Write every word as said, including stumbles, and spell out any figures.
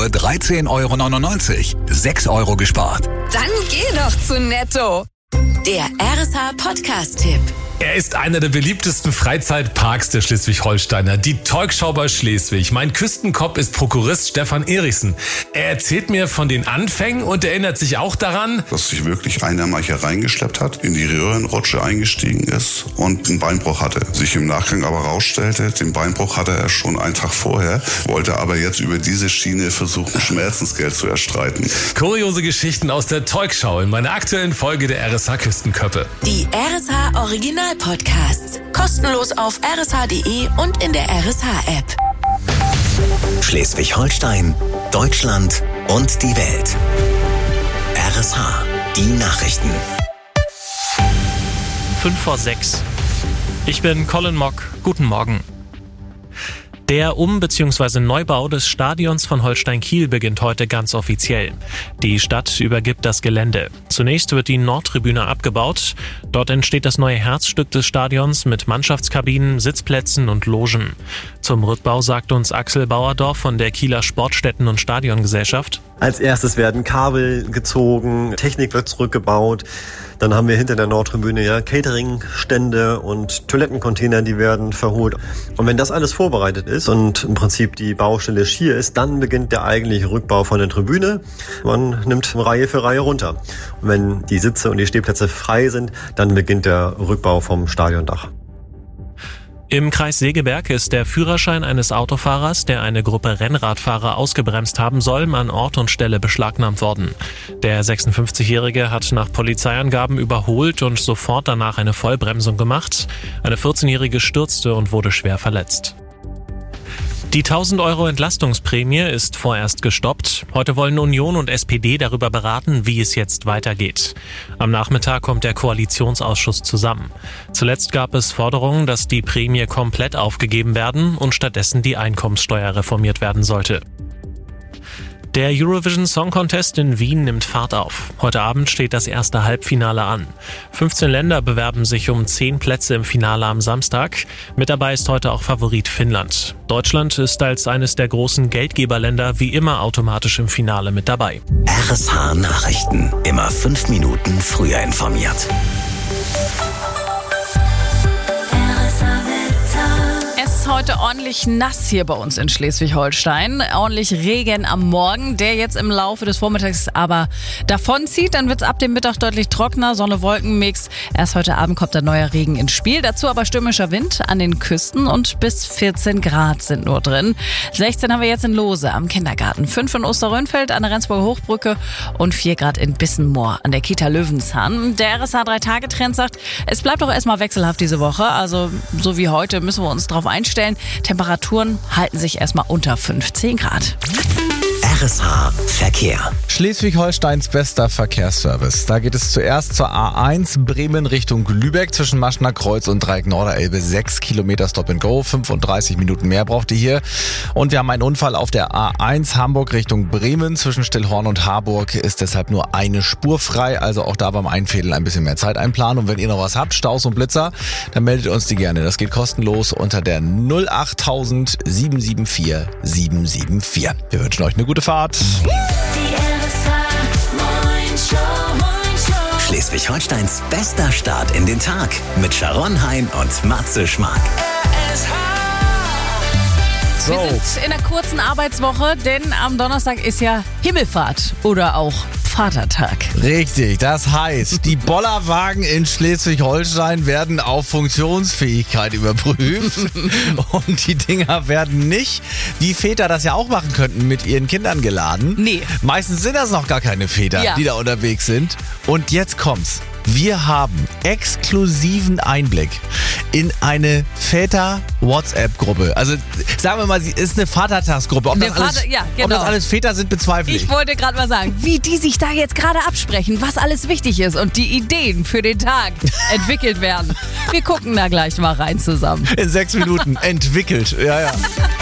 nur dreizehn Euro neunundneunzig. sechs Euro gespart. Dann geh doch zu Netto. Der R S H Podcast-Tipp. Er ist einer der beliebtesten Freizeitparks der Schleswig-Holsteiner, die Talkshow bei Schleswig. Mein Küstenkopf ist Prokurist Stefan Erichsen. Er erzählt mir von den Anfängen und erinnert sich auch daran, dass sich wirklich einer mal hier reingeschleppt hat, in die Röhrenrutsche eingestiegen ist und einen Beinbruch hatte. Sich im Nachgang aber rausstellte, den Beinbruch hatte er schon einen Tag vorher, wollte aber jetzt über diese Schiene versuchen, Schmerzensgeld zu erstreiten. Kuriose Geschichten aus der Talkshow in meiner aktuellen Folge der R S H Küstenköppe. Die R S H Original Podcasts. Kostenlos auf r s h punkt d e und in der R S H-App. Schleswig-Holstein, Deutschland und die Welt. R S H, die Nachrichten. Fünf vor sechs. Ich bin Colin Mock. Guten Morgen. Der Um- bzw. Neubau des Stadions von Holstein Kiel beginnt heute ganz offiziell. Die Stadt übergibt das Gelände. Zunächst wird die Nordtribüne abgebaut. Dort entsteht das neue Herzstück des Stadions mit Mannschaftskabinen, Sitzplätzen und Logen. Zum Rückbau sagt uns Axel Bauerdorf von der Kieler Sportstätten- und Stadiongesellschaft. Als erstes werden Kabel gezogen, Technik wird zurückgebaut. Dann haben wir hinter der Nordtribüne ja Catering-Stände und Toilettencontainer, die werden verholt. Und wenn das alles vorbereitet ist und im Prinzip die Baustelle schier ist, dann beginnt der eigentliche Rückbau von der Tribüne. Man nimmt Reihe für Reihe runter. Und wenn die Sitze und die Stehplätze frei sind, dann beginnt der Rückbau vom Stadiondach. Im Kreis Segeberg ist der Führerschein eines Autofahrers, der eine Gruppe Rennradfahrer ausgebremst haben soll, an Ort und Stelle beschlagnahmt worden. Der sechsundfünfzigjährige hat nach Polizeiangaben überholt und sofort danach eine Vollbremsung gemacht. Eine vierzehnjährige stürzte und wurde schwer verletzt. Die tausend Euro Entlastungsprämie ist vorerst gestoppt. Heute wollen Union und S P D darüber beraten, wie es jetzt weitergeht. Am Nachmittag kommt der Koalitionsausschuss zusammen. Zuletzt gab es Forderungen, dass die Prämie komplett aufgegeben werden und stattdessen die Einkommenssteuer reformiert werden sollte. Der Eurovision Song Contest in Wien nimmt Fahrt auf. Heute Abend steht das erste Halbfinale an. fünfzehn Länder bewerben sich um zehn Plätze im Finale am Samstag. Mit dabei ist heute auch Favorit Finnland. Deutschland ist als eines der großen Geldgeberländer wie immer automatisch im Finale mit dabei. R S H Nachrichten. Immer fünf Minuten früher informiert. Es ist heute ordentlich nass hier bei uns in Schleswig-Holstein. Ordentlich Regen am Morgen, der jetzt im Laufe des Vormittags aber davonzieht. Dann wird es ab dem Mittag deutlich trockener, Sonne-Wolken-Mix. Erst heute Abend kommt der neue Regen ins Spiel. Dazu aber stürmischer Wind an den Küsten und bis vierzehn Grad sind nur drin. sechzehn haben wir jetzt in Lose am Kindergarten, fünf in Osterrönfeld an der Rendsburger Hochbrücke und vier Grad in Bissenmoor an der Kita Löwenzahn. Der R S H drei Tage Trend sagt, es bleibt auch erstmal wechselhaft diese Woche. Also so wie heute müssen wir uns drauf einstellen. Temperaturen halten sich erstmal unter fünfzehn Grad. R S H Verkehr. Schleswig-Holsteins bester Verkehrsservice. Da geht es zuerst zur A eins Bremen Richtung Lübeck zwischen Maschner Kreuz und Dreieck Norderelbe. sechs Kilometer Stop and Go, fünfunddreißig Minuten mehr braucht ihr hier. Und wir haben einen Unfall auf der A eins Hamburg Richtung Bremen zwischen Stillhorn und Harburg. Ist deshalb nur eine Spur frei, also auch da beim Einfädeln ein bisschen mehr Zeit einplanen. Und wenn ihr noch was habt, Staus und Blitzer, dann meldet uns die gerne. Das geht kostenlos unter der null achttausend sieben sieben vier sieben sieben vier. Wir wünschen euch eine gute Fahrt. Schleswig-Holsteins bester Start in den Tag mit Sharon Hein und Matze Schmark. So. Wir sind in einer kurzen Arbeitswoche, denn am Donnerstag ist ja Himmelfahrt oder auch Vatertag. Richtig, das heißt, die Bollerwagen in Schleswig-Holstein werden auf Funktionsfähigkeit überprüft und die Dinger werden nicht, wie Väter das ja auch machen könnten, mit ihren Kindern geladen. Nee. Meistens sind das noch gar keine Väter, ja. die da unterwegs sind. Und jetzt kommt's. Wir haben exklusiven Einblick in eine Väter-WhatsApp-Gruppe. Also sagen wir mal, sie ist eine Vatertagsgruppe. Ob, eine das alles, Vater, ja, genau. ob das alles Väter sind, bezweifle ich. Ich wollte gerade mal sagen, wie die sich da jetzt gerade absprechen, was alles wichtig ist und die Ideen für den Tag entwickelt werden. Wir gucken da gleich mal rein zusammen. In sechs Minuten entwickelt. Ja, ja.